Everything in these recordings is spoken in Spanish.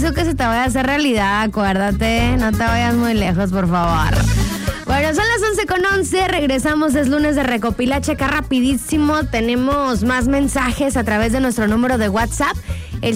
tú que se te vaya a hacer realidad, acuérdate, no te vayas muy lejos, por favor. Bueno, son las 11:11, regresamos, es lunes de Recopila, checa rapidísimo, tenemos más mensajes a través de nuestro número de WhatsApp, el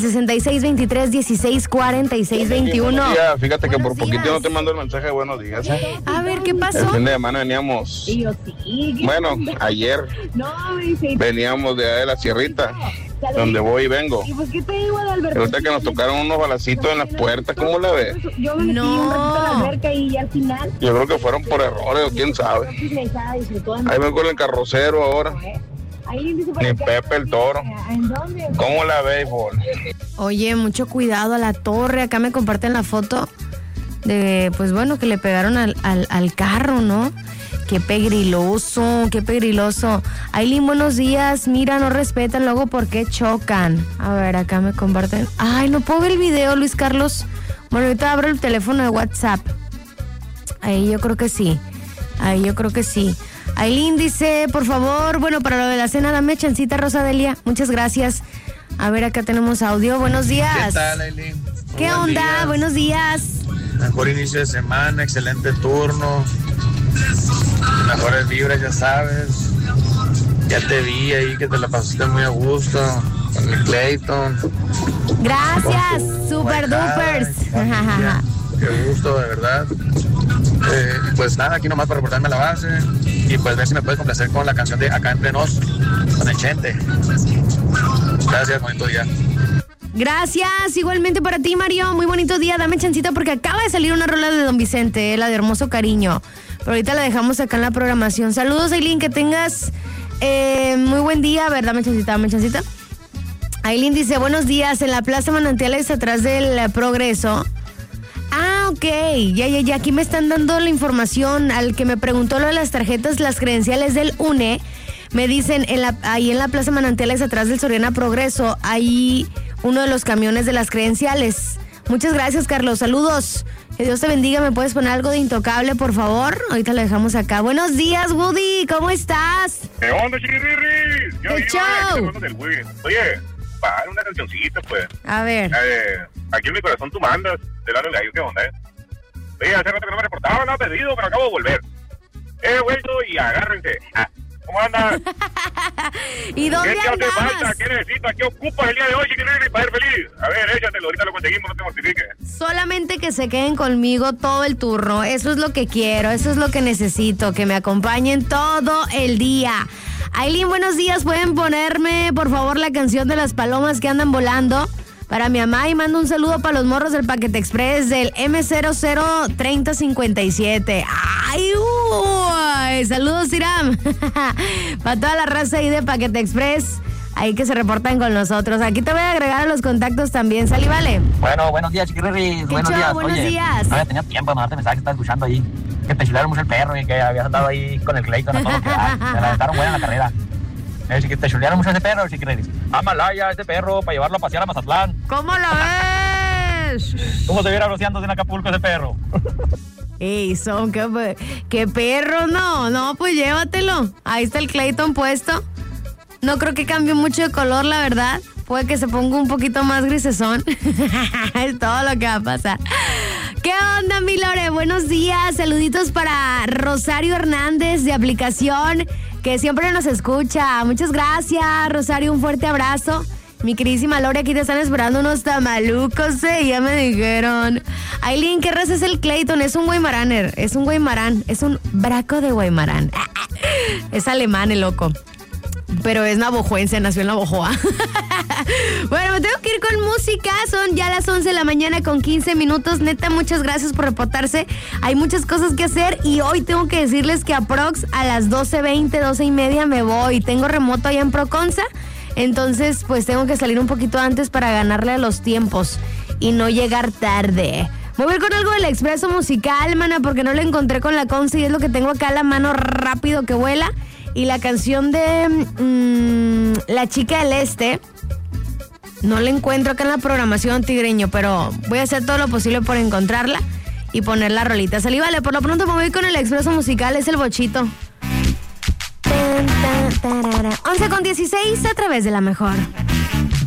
6623-164621. Fíjate que por poquito no te mando el mensaje de buenos días. A ver, ¿qué pasó? El fin de semana veníamos, bueno, ayer veníamos de la sierrita, donde voy y vengo. Resulta que nos tocaron unos balacitos en las puertas, ¿cómo la ves? No. Yo creo que fueron por errores o quién sabe. Ahí vengo con el carrocero ahora. Ni Pepe el Toro. ¿Cómo la ves, Paul? Oye, mucho cuidado a la torre. Acá me comparten la foto de, pues bueno, que le pegaron al carro, ¿no? Qué pegriloso, qué pegriloso. Aileen, buenos días. Mira, no respetan, luego ¿por qué chocan? A ver, acá me comparten. Ay, no puedo ver el video, Luis Carlos. Bueno, ahorita abro el teléfono de WhatsApp. Ahí yo creo que sí. Aileen dice, por favor, bueno, para lo de la cena, dame chancita, Rosadelia. Muchas gracias. A ver, acá tenemos audio. Buenos días. ¿Qué tal, Aileen? ¿Qué onda? Días. Buenos días. Mejor inicio de semana, excelente turno. Mejores vibras, ya sabes. Ya te vi ahí que te la pasaste muy a gusto con mi Clayton. Gracias, super dupers. Qué gusto, de verdad. Pues nada, aquí nomás para reportarme a la base y pues ver si me puedes complacer con la canción de Acá Entre Nos, con el Chente. Gracias, bonito día. Gracias, igualmente para ti, Mario. Muy bonito día, dame chancita porque acaba de salir una rola de Don Vicente, la de Hermoso Cariño. Pero ahorita la dejamos acá en la programación. Saludos, Aileen, que tengas muy buen día. A ver, dame chancita. Aileen dice, buenos días, en la Plaza Manantiales atrás del Progreso. Ah, ok, ya, aquí me están dando la información. Al que me preguntó lo de las tarjetas, las credenciales del UNE, me dicen, ahí en la Plaza Manantiales atrás del Soriana Progreso, hay uno de los camiones de las credenciales. Muchas gracias, Carlos, saludos. Que Dios te bendiga, ¿me puedes poner algo de Intocable, por favor? Ahorita lo dejamos acá. Buenos días, Woody, ¿cómo estás? ¿Qué onda, chiquirri? ¿Qué show? Oye, para una cancioncita, pues. A ver. Aquí en mi corazón tú mandas, de Lalo el Gallo, ¿qué onda, Oye, hace rato que no me reportaba, no pedido, pero acabo de volver. He vuelto y agárrense. ¿Cómo andas? ¿Y dónde ¿Qué te hace andabas? falta? ¿Qué necesitas? ¿Qué ocupas el día de hoy, chiquirri, para ser feliz? A ver, échatelo, ahorita lo conseguimos, no te mortifiques. Solamente que se queden conmigo todo el turno. Eso es lo que quiero, eso es lo que necesito, que me acompañen todo el día. Aileen, buenos días. ¿Pueden ponerme, por favor, la canción de las palomas que andan volando? Para mi mamá, y mando un saludo para los morros del Paquete Express del M003057. ¡Ay, uy! Saludos, Iram. Para toda la raza ahí de Paquete Express, ahí que se reportan con nosotros. Aquí te voy a agregar a los contactos también. ¿Sale, vale? Bueno, buenos días, chiquirris. Buenos días. Buenos días. No había tenido tiempo de mandarte mensaje que estaba escuchando ahí. Que te chulearon mucho el perro y que habías andado ahí con el Clayton a todo lo que da. Se la aventaron buena en la carrera. Que te chulearon mucho ese perro, chiquirris. Amalaya, este perro, para llevarlo a pasear a Mazatlán. ¿Cómo lo ves? ¿Cómo se viera rociándose en Acapulco ese perro? Ey, son, qué perro, no, pues llévatelo. Ahí está el Clayton puesto. No creo que cambie mucho de color, la verdad. Puede que se ponga un poquito más grisesón. Es todo lo que va a pasar. ¿Qué onda, mi Lore? Buenos días. Saluditos para Rosario Hernández de Aplicación, que siempre nos escucha. Muchas gracias, Rosario. Un fuerte abrazo. Mi queridísima Lore, aquí te están esperando unos tamalucos, ya me dijeron. Aileen, ¿qué raza es el Clayton? Es un Weimaraner, es un Weimarán, es un braco de Weimarán. Es alemán el loco, pero es navajoense, nació en Navajoa. Bueno, me tengo que ir con música. Son ya las 11 de la mañana con 15 minutos. Neta, muchas gracias por reportarse. Hay muchas cosas que hacer y hoy tengo que decirles que aprox a las 12:20, 12:30 me voy. Tengo remoto allá en Proconza. Entonces, pues tengo que salir un poquito antes para ganarle a los tiempos y no llegar tarde. Me voy con algo del Expreso Musical, mana, porque no lo encontré con la Conce y es lo que tengo acá a la mano, rápido que vuela. Y la canción de La Chica del Este, no la encuentro acá en la programación, tigreño, pero voy a hacer todo lo posible por encontrarla y poner la rolita. Salí, vale, por lo pronto me voy con el Expreso Musical, es el Bochito. 11:16 a través de La Mejor.